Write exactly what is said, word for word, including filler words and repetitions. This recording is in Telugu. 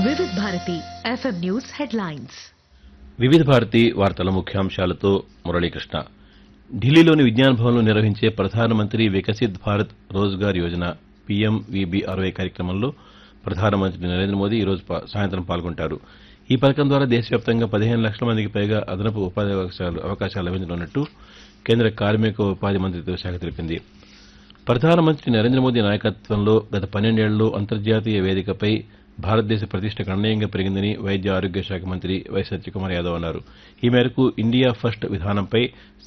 వివిధ భారతి ఎఫ్ఎం న్యూస్ హెడ్లైన్స్. వివిధ భారతి వార్తల ముఖ్యాంశాలతో మురళీకృష్ణ. ఢిల్లీలోని విజ్ఞాన్ భవన్లో నిర్వహించే ప్రధానమంత్రి వికసిత్ భారత్ రోజ్గార్ యోజన పీఎంవీబీఆర్వై కార్యక్రమంలో ప్రధానమంత్రి నరేంద్ర మోదీ ఈరోజు సాయంత్రం పాల్గొంటారు. ఈ పథకం ద్వారా దేశవ్యాప్తంగా పదిహేను లక్షల మందికి పైగా అదనపు ఉపాధి అవకాశాలు అవకాశాలు లభించనున్నట్టు కేంద్ర కార్మిక ఉపాధి మంత్రిత్వ శాఖ తెలిపింది. ప్రధానమంత్రి నరేంద్ర మోదీ నాయకత్వంలో గత పన్నెండేళ్లలో అంతర్జాతీయ వేదికపై భారతదేశ ప్రతిష్ట గణనీయంగా పెరిగిందని వైద్య ఆరోగ్య శాఖ మంత్రి వై సత్యకుమార్ యాదవ్ అన్నారు. ఈ మేరకు ఇండియా ఫస్ట్ విధానంపై